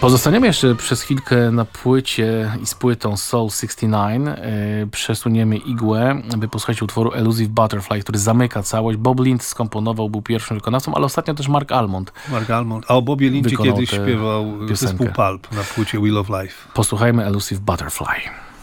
Pozostaniemy jeszcze przez chwilkę na płycie i z płytą Soul 69. Przesuniemy igłę, by posłuchać utworu Elusive Butterfly, który zamyka całość. Bob Lind skomponował, był pierwszym wykonawcą, ale ostatnio też Mark Almond. A o Bobie Lindzie kiedyś śpiewał zespół Pulp na płycie Wheel of Life. Posłuchajmy Elusive Butterfly.